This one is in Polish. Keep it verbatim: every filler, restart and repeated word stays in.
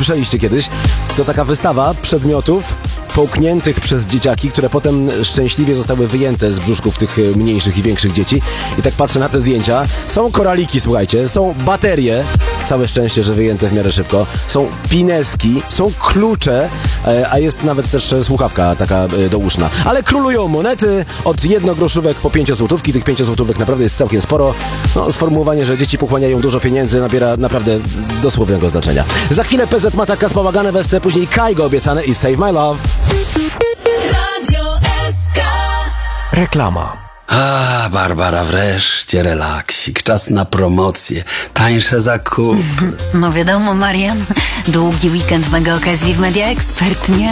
słyszeliście kiedyś. To taka wystawa przedmiotów połkniętych przez dzieciaki, które potem szczęśliwie zostały wyjęte z brzuszków tych mniejszych i większych dzieci. I tak patrzę na te zdjęcia. Są koraliki, słuchajcie, są baterie, całe szczęście, że wyjęte w miarę szybko. Są pineski, są klucze, a jest nawet też słuchawka taka douszna. Ale królują monety od jednogroszówek po pięciozłotówki. Tych pięciozłotówek naprawdę jest całkiem sporo. No, sformułowanie, że dzieci pochłaniają dużo pieniędzy, nabiera naprawdę dosłownego znaczenia. Za chwilę P Z Mata, Kaspa Łagane, Wesce, później Kaigo obiecane i Save My Love. Radio S K. Reklama. A, Barbara, wreszcie relaksik. Czas na promocje, tańsze zakupy. No wiadomo, Marian. Długi weekend mega okazji w Media Expert, nie?